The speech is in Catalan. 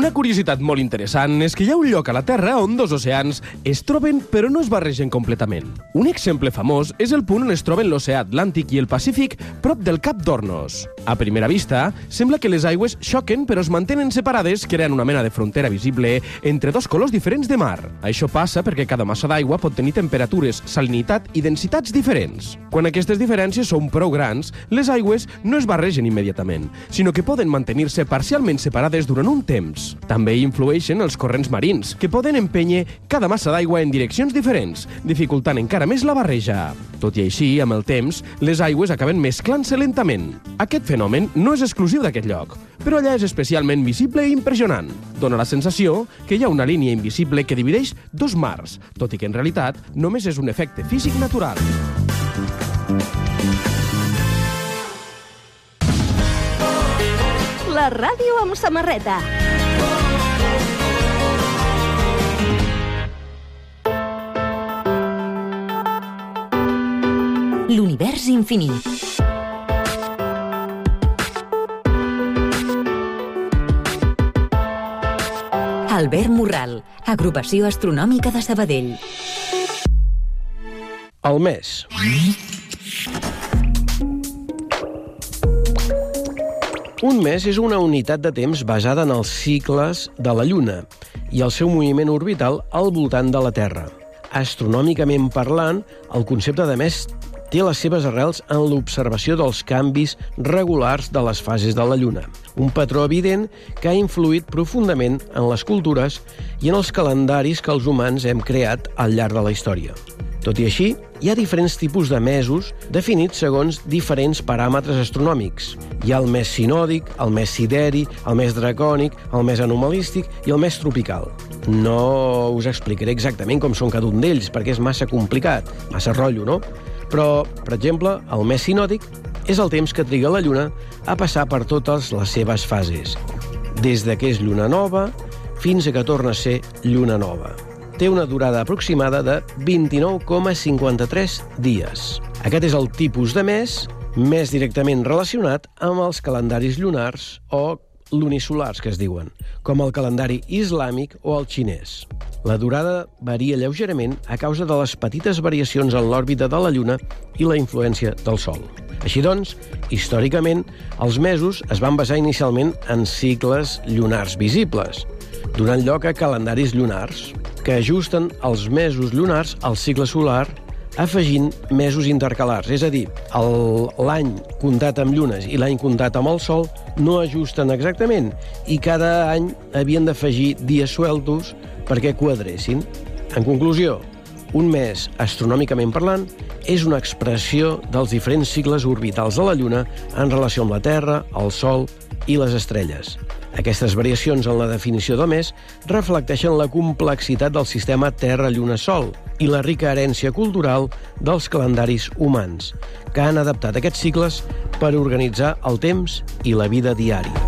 Una curiositat molt interessant és que hi ha un lloc a la Terra on dos oceans es troben però no es barregen completament. Un exemple famós és el punt on es troben l'oceà Atlàntic i el Pacífic prop del Cap d'Hornos. A primera vista, sembla que les aigües xoquen però es mantenen separades, creant una mena de frontera visible entre dos colors diferents de mar. Això passa perquè cada massa d'aigua pot tenir temperatures, salinitat i densitats diferents. Quan aquestes diferències són prou grans, les aigües no es barregen immediatament, sinó que poden mantenir-se parcialment separades durant un temps. També hi influeixen els corrents marins, que poden empènyer cada massa d'aigua en direccions diferents, dificultant encara més la barreja. Tot i així, amb el temps, les aigües acaben mesclant-se lentament. Aquest fenomen no és exclusiu d'aquest lloc, però allà és especialment visible i impressionant. Dóna la sensació que hi ha una línia invisible que divideix dos mars, tot i que en realitat només és un efecte físic natural. La ràdio amb samarreta. L'univers infinit. Albert Morral, Agrupació Astronòmica de Sabadell. El mes. Un mes és una unitat de temps basada en els cicles de la Lluna i el seu moviment orbital al voltant de la Terra. Astronòmicament parlant, el concepte de mes té les seves arrels en l'observació dels canvis regulars de les fases de la Lluna, un patró evident que ha influït profundament en les cultures i en els calendaris que els humans hem creat al llarg de la història. Tot i així, hi ha diferents tipus de mesos definits segons diferents paràmetres astronòmics. Hi ha el mes sinòdic, el mes sideri, el mes dracònic, el mes anomalístic i el mes tropical. No us explicaré exactament com són cada un d'ells, perquè és massa complicat, massa rotllo, no? Però, per exemple, el mes sinòdic és el temps que triga la Lluna a passar per totes les seves fases, des de que és lluna nova fins a que torna a ser lluna nova. Té una durada aproximada de 29,53 dies. Aquest és el tipus de mes més directament relacionat amb els calendaris lunars o lunisolars, que es diuen, com el calendari islàmic o el xinès. La durada varia lleugerament a causa de les petites variacions en l'òrbita de la Lluna i la influència del Sol. Així doncs, històricament, els mesos es van basar inicialment en cicles lunars visibles, donant lloc a calendaris lunars, que ajusten els mesos lunars al cicle solar afegint mesos intercalars, és a dir, l'any comptat amb llunes i l'any comptat amb el sol no ajusten exactament i cada any havien d'afegir dies sueltos perquè quadressin. En conclusió, un mes, astronòmicament parlant, és una expressió dels diferents cicles orbitals de la Lluna en relació amb la Terra, el Sol i les estrelles. Aquestes variacions en la definició de mes reflecteixen la complexitat del sistema Terra-Lluna-Sol i la rica herència cultural dels calendaris humans, que han adaptat aquests cicles per organitzar el temps i la vida diària.